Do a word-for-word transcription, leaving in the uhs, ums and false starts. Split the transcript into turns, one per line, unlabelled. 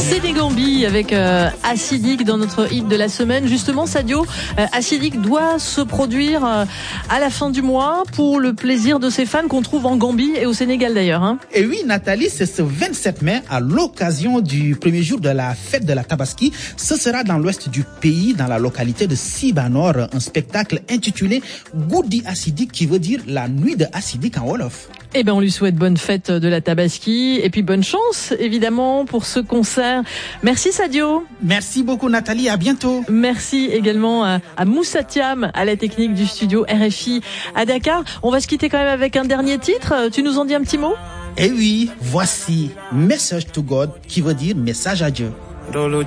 Sénégambi avec euh, Acidic dans notre hit de la semaine. Justement, Sadio, euh, Acidic doit se produire euh, à la fin du mois pour le plaisir de ses fans qu'on trouve en Gambie et au Sénégal d'ailleurs. Hein.
Et oui, Nathalie, c'est ce vingt-sept mai à l'occasion du premier jour de la fête de la Tabaski. Ce sera dans l'ouest du pays, dans la localité de Sibanor, un spectacle intitulé Goudi Acidic qui veut dire la nuit de Acidic en Wolof.
Eh ben, on lui souhaite bonne fête de la Tabaski et puis bonne chance, évidemment, pour ce concert. Merci, Sadio.
Merci beaucoup, Nathalie. À bientôt.
Merci également à, à Moussa Thiam, à la technique du studio R F I à Dakar. On va se quitter quand même avec un dernier titre. Tu nous en dis un petit mot?
Eh oui, voici Message to God qui veut dire message à Dieu.